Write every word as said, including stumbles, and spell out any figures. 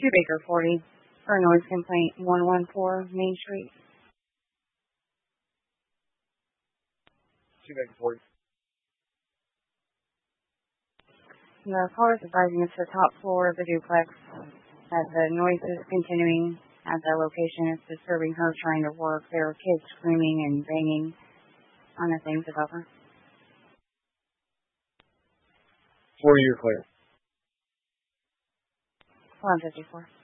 Two Baker forty for a noise complaint, one one four Main Street. Two Baker forty. The caller is advising us to the top floor of the duplex that the noise is continuing at that location. It's disturbing her trying to work. There are kids screaming and banging on the things above her. forty, you're clear. one fifty-four.